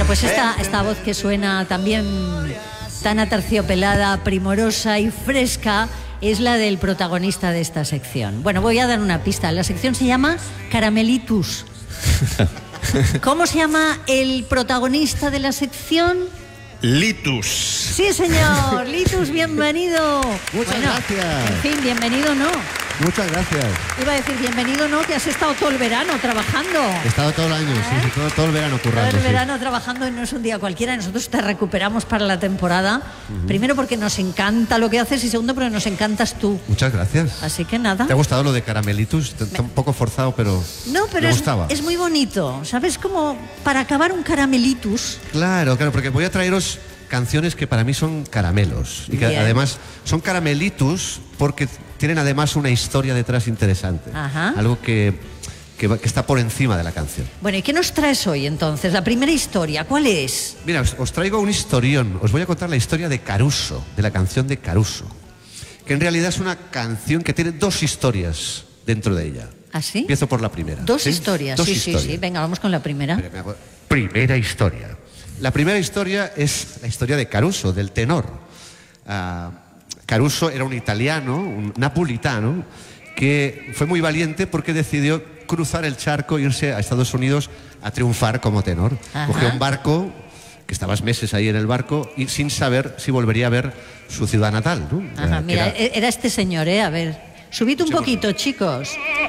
Bueno, pues esta voz que suena también tan aterciopelada, primorosa y fresca es la del protagonista de esta sección. Bueno, voy a dar una pista. La sección se llama Caramelitus. ¿Cómo se llama el protagonista de la sección? Litus. Sí, señor. Litus, bienvenido. Muchas gracias. En fin, bienvenido no. Muchas gracias. Iba a decir bienvenido no, que has estado todo el verano trabajando. He estado todo el año, sí, todo el verano currando. Todo el verano trabajando y no es un día cualquiera. Nosotros te recuperamos para la temporada. Primero porque nos encanta lo que haces y segundo porque nos encantas tú. Muchas gracias. Así que nada. ¿Te ha gustado lo de Caramelitus? Está un poco forzado, pero No, pero me gustaba. es muy bonito. ¿Sabes? Como para acabar un Caramelitus. Claro, porque voy a traeros canciones que para mí son caramelos. Y que Bien. además son caramelitus porque tienen además una historia detrás interesante. Ajá. Algo que está por encima de la canción. Bueno, ¿y qué nos traes hoy entonces? La primera historia, ¿cuál es? Mira, os traigo un historión. Os voy a contar la historia de Caruso, de la canción de Caruso. Que en realidad es una canción que tiene dos historias dentro de ella. ¿Ah, sí? Empiezo por la primera. Dos ¿sí? historias, Dos sí, historias. sí. Venga, vamos con la primera. Primera historia. La primera historia es la historia de Caruso, del tenor. Caruso era un italiano, un napolitano, que fue muy valiente porque decidió cruzar el charco e irse a Estados Unidos a triunfar como tenor. Ajá. Cogió un barco, que estabas meses ahí en el barco, y sin saber si volvería a ver su ciudad natal, ¿no? Ajá, Que mira, era- era este señor, ¿eh? A ver, subid un poquito, chicos.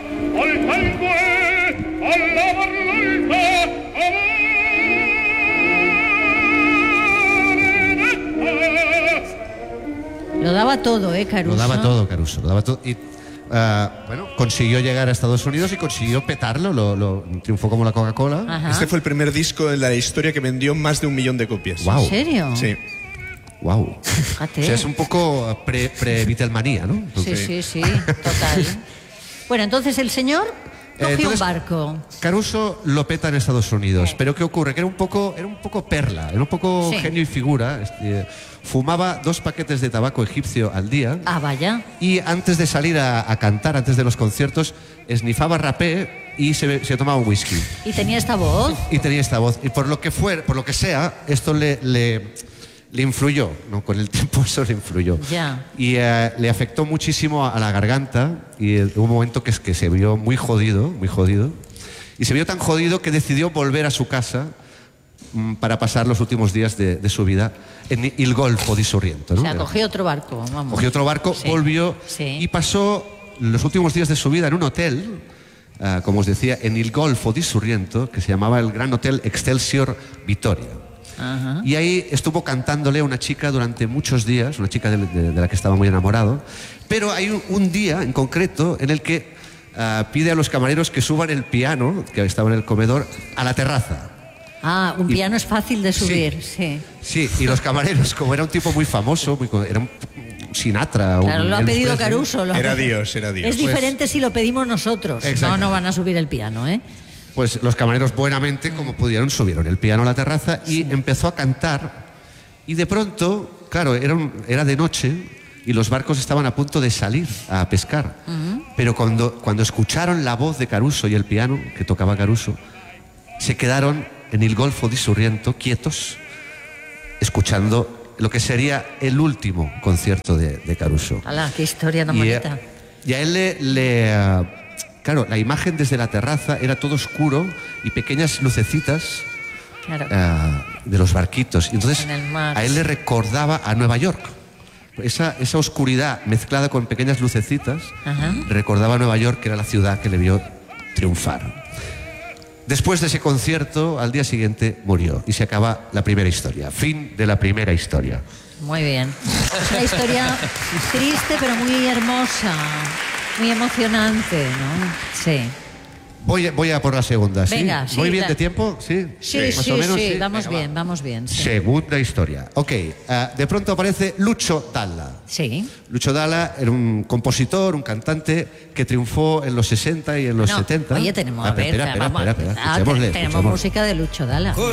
Lo daba todo, Caruso. Lo daba todo, Caruso, lo daba todo. Y bueno, consiguió llegar a Estados Unidos y consiguió petarlo, lo triunfó como la Coca-Cola. Ajá. Este fue el primer disco de la historia que vendió más de 1 millón de copias. Guau. ¿En serio? Sí. Wow. Fíjate. O sea, es un poco pre-Beatlemanía, ¿no? Sí, total. Bueno, entonces el señor cogió Entonces, un barco. Caruso lo peta en Estados Unidos, pero ¿qué ocurre? Que era un poco perla, era un poco Sí. genio y figura. Fumaba 2 paquetes de tabaco egipcio al día Ah, vaya. y antes de salir a cantar, antes de los conciertos, esnifaba rapé y se tomaba un whisky. Y tenía esta voz. Y tenía esta voz. Y por lo que sea, esto le influyó, ¿no? Con el tiempo eso le influyó. Ya. Y le afectó muchísimo a la garganta y hubo un momento que se vio muy jodido. Y se vio tan jodido que decidió volver a su casa para pasar los últimos días de su vida en Il Golfo di Sorrento, ¿no? O sea, cogió otro barco, vamos. Cogió otro barco, Sí. volvió Sí. y pasó los últimos días de su vida en un hotel, como os decía, en Il Golfo di Sorrento, que se llamaba el Gran Hotel Excelsior Vittoria. Ajá. Y ahí estuvo cantándole a una chica durante muchos días, una chica de la que estaba muy enamorado. Pero hay un día en concreto en el que pide a los camareros que suban el piano, que estaba en el comedor, a la terraza. Ah, un piano es fácil de subir, sí. Sí, y los camareros, como era un tipo muy famoso, era un Sinatra. Claro, lo ha Elvis pedido Presley. Caruso. Era Dios, era Dios. Es diferente si lo pedimos nosotros. Exacto. No van a subir el piano, ¿eh? Pues los camareros buenamente, como pudieron, subieron el piano a la terraza y empezó a cantar. Y de pronto, claro, era de noche y los barcos estaban a punto de salir a pescar. Pero cuando escucharon la voz de Caruso y el piano que tocaba Caruso, se quedaron en Il Golfo di Sorrento quietos, escuchando lo que sería el último concierto de Caruso. ¡Hala, qué historia tan Y, bonita! y a él claro, la imagen desde la terraza era todo oscuro y pequeñas lucecitas Claro. de los barquitos. Y entonces En el mar. a él le recordaba a Nueva York. Esa oscuridad mezclada con pequeñas lucecitas Ajá. recordaba a Nueva York, que era la ciudad que le vio triunfar. Después de ese concierto, al día siguiente murió y se acaba la primera historia. Fin de la primera historia. Muy bien. Es una historia triste, pero muy hermosa, muy emocionante, ¿no? Sí. Voy a por la segunda, ¿sí? Venga, sí, ¿Voy bien la- de tiempo? ¿Sí? Sí, Más o menos, sí. vamos Venga, bien, va. vamos bien. Sí. Segunda historia. Ok, de pronto aparece Lucio Dalla. Sí. Lucio Dalla era un compositor, un cantante que triunfó en los 60 y en los No, 70. Oye, tenemos, a ver, espera, vamos, escuchémosle, tenemos escuchémosle. música de Lucio Dalla.